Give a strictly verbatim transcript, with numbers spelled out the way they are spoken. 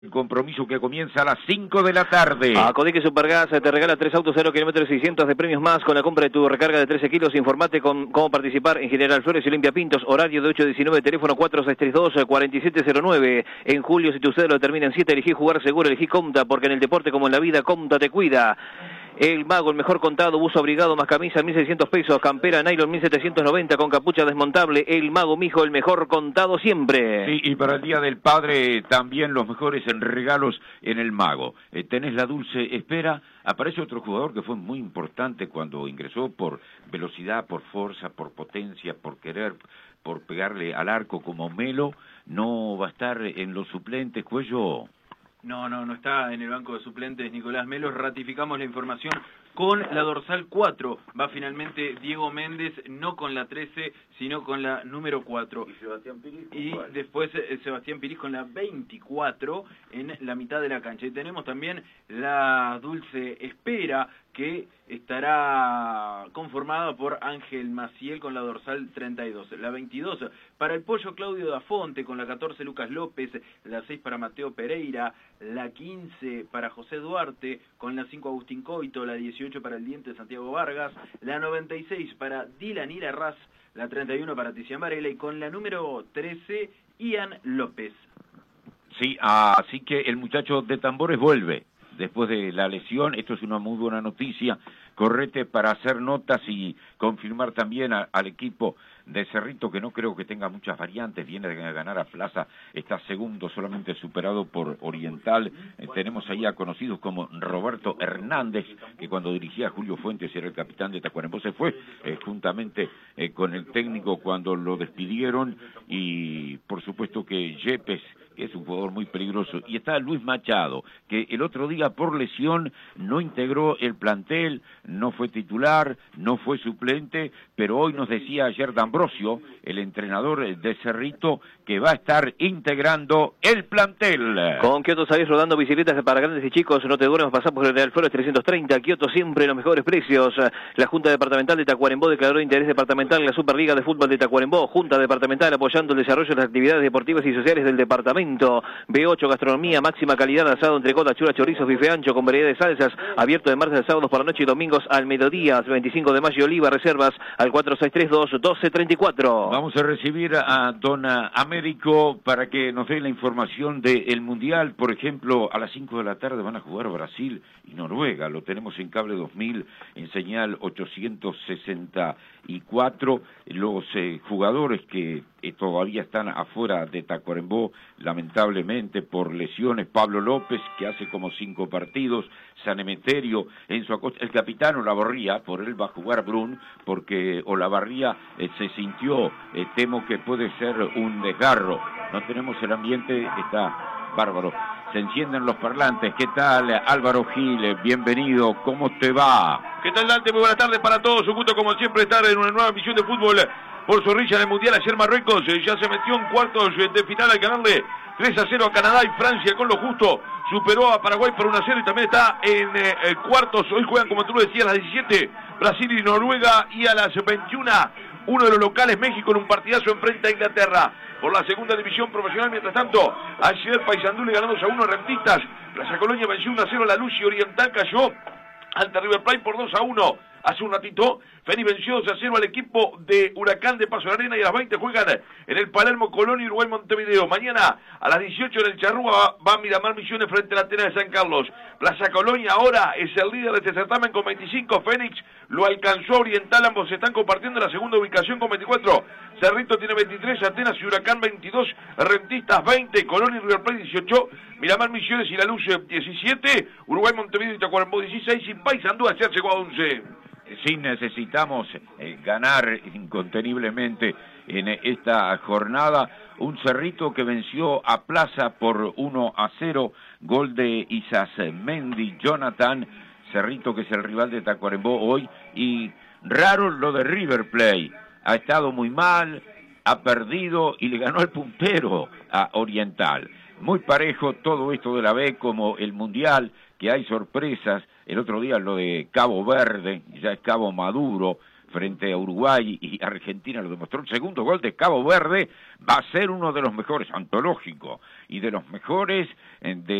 El compromiso que comienza a las cinco de la tarde. Acodeque Supergas te regala tres autos cero kilómetros seiscientos de premios más con la compra de tu recarga de trece kilos. Informate con cómo participar en General Flores y Olimpia Pintos. Horario de ocho a diecinueve, teléfono cuatro seis tres dos, cuatro siete cero nueve. En julio, si tu cédula termina en siete, elegí jugar seguro, elegí Comta, porque en el deporte como en la vida, Comta te cuida. El Mago, el mejor contado, buzo abrigado más camisa, mil seiscientos pesos, campera nylon mil setecientos noventa con capucha desmontable. El Mago, mijo, el mejor contado siempre. Sí, y para el Día del Padre también los mejores regalos en el Mago. Eh, tenés la dulce espera. Aparece otro jugador que fue muy importante cuando ingresó por velocidad, por fuerza, por potencia, por querer, por pegarle al arco como Melo. No va a estar en los suplentes, Cuello. No, no, no está en el banco de suplentes Nicolás Melo. Ratificamos la información con la dorsal cuatro. Va finalmente Diego Méndez, no con la trece, sino con la número cuatro. ¿Y Sebastián Piris? Y después eh, Sebastián Piris con la veinticuatro en la mitad de la cancha. Y tenemos también la dulce espera, que estará conformada por Ángel Maciel con la dorsal treinta y dos. La veintidós para el Pollo Claudio Dafonte, con la catorce Lucas López, la seis para Mateo Pereira, la quince para José Duarte, con la cinco Agustín Coito, la dieciocho para el Diente Santiago Vargas, la noventa y seis para Dylan Irarraz, la treinta y uno para Tizian Varela, y con la número trece Ian López. Sí, así que el muchacho de Tambores vuelve después de la lesión. Esto es una muy buena noticia. Correte para hacer notas y confirmar también a, al equipo de Cerrito, que no creo que tenga muchas variantes. Viene de ganar a Plaza, está segundo, solamente superado por Oriental. Eh, tenemos ahí a conocidos como Roberto Hernández, que cuando dirigía a Julio Fuentes era el capitán de Tacuarembó, se fue eh, juntamente eh, con el técnico cuando lo despidieron. Y por supuesto que Yepes, que es un jugador muy peligroso, y está Luis Machado, que el otro día por lesión no integró el plantel, no fue titular, no fue suplente, pero hoy nos decía ayer D'Ambrosio, el entrenador de Cerrito, que va a estar integrando el plantel. Con Kioto salís rodando bicicletas para grandes y chicos, no te duermas, pasar por el Real Flores trescientos treinta, Kioto siempre los mejores precios. La Junta Departamental de Tacuarembó declaró interés departamental en la Superliga de Fútbol de Tacuarembó. Junta Departamental apoyando el desarrollo de las actividades deportivas y sociales del departamento. B ocho, gastronomía, máxima calidad, asado, entrecota, chura, chorizos, bife ancho, con variedad de salsas, abierto de martes a sábados por la noche y domingos al mediodía. veinticinco de mayo, Oliva, reservas al cuatro seis tres dos, doce treinta y cuatro. Vamos a recibir a don Américo para que nos dé la información del Mundial. Por ejemplo, a las cinco de la tarde van a jugar Brasil y Noruega. Lo tenemos en cable dos mil, en señal ochocientos sesenta y cuatro. Los eh, jugadores que eh, todavía están afuera de Tacuarembó, lamentablemente por lesiones: Pablo López, que hace como cinco partidos, San Emeterio, Enzo Acosta, el capitán Olavarría, por él va a jugar Brun, porque Olavarría eh, se sintió, eh, temo que puede ser un desgarro. No tenemos el ambiente, está bárbaro. Se encienden los parlantes. ¿Qué tal, Álvaro Gil? Bienvenido, ¿cómo te va? ¿Qué tal, Dante? Muy buenas tardes para todos. Un gusto, como siempre, estar en una nueva emisión de fútbol por Zorrilla en el Mundial. Ayer Marruecos eh, ya se metió en cuartos de final al ganarle tres a cero a Canadá, y Francia, con lo justo, superó a Paraguay por uno a cero y también está en eh, cuartos. Hoy juegan, como tú lo decías, a las diecisiete Brasil y Noruega, y a las veintiuna uno de los locales, México, en un partidazo enfrente a Inglaterra por la segunda división profesional. Mientras tanto, ayer Paysandú le ganó dos a uno a Rentistas. Plaza Colonia venció uno a cero a La Luz, y Oriental cayó ante River Plate por dos a uno. Hace un ratito, Feni venció dos a cero al equipo de Huracán de Paso de la Arena, y a las veinte juegan en el Palermo Colón y Uruguay Montevideo. Mañana a las dieciocho en el Charrúa va, va a Miramar Misiones frente a la Atenas de San Carlos. Plaza Colonia ahora es el líder de este certamen con veinticinco, Fénix lo alcanzó a Oriental, ambos se están compartiendo la segunda ubicación con veinticuatro. Cerrito tiene veintitrés, Atenas y Huracán veintidós, Rentistas veinte, Colón y River Plate dieciocho, Miramar Misiones y La Luz diecisiete, Uruguay Montevideo y Tacuarembó dieciséis, y Paysandú ayer llegó a once. Sí, necesitamos eh, ganar inconteniblemente en esta jornada. Un Cerrito que venció a Plaza por uno a cero, gol de Isasmendi Jonathan. Cerrito, que es el rival de Tacuarembó hoy, y raro lo de River Plate. Ha estado muy mal, ha perdido y le ganó al puntero a Oriental. Muy parejo todo esto de la B, como el Mundial, que hay sorpresas. El otro día lo de Cabo Verde, ya es Cabo Maduro, frente a Uruguay y Argentina lo demostró. El segundo gol de Cabo Verde va a ser uno de los mejores, antológico, y de los mejores de